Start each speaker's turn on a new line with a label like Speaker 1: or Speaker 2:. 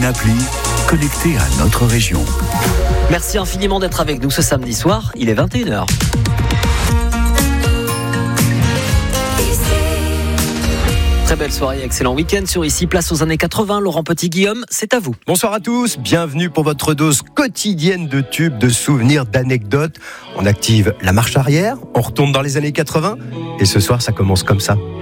Speaker 1: appli, connecté à notre région.
Speaker 2: Merci infiniment d'être avec nous ce samedi soir, il est 21h. Très belle soirée, excellent week-end sur Ici, place aux années 80. Laurent Petit-Guillaume, c'est à vous.
Speaker 3: Bonsoir à tous, bienvenue pour votre dose quotidienne de tubes, de souvenirs, d'anecdotes. On active la marche arrière, on retourne dans les années 80 et ce soir ça commence comme ça.